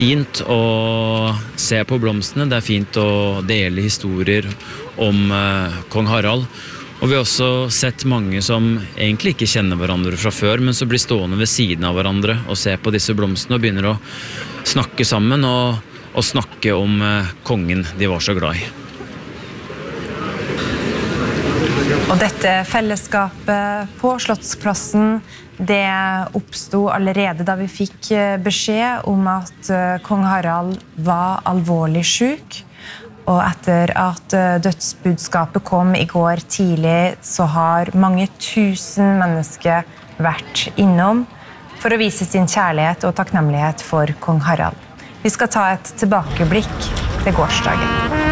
Fint å se på blomstene, det fint å dele historier om kong Harald. Og vi har også sett mange som egentlig ikke kjenner hverandre fra før, men så blir stående ved siden av hverandre og se på disse blomstene og begynner å snakke sammen og snakke om kongen de var så glad i. Og dette fellesskapet på Slottsplassen, det oppstod allerede da vi fikk beskjed om at kong Harald var alvorlig syk. Og etter at dødsbudskapet kom i går tidlig, så har mange tusen mennesker vært innom for å vise sin kjærlighet og takknemlighet for kong Harald. Vi skal ta et tilbakeblikk til gårsdagen.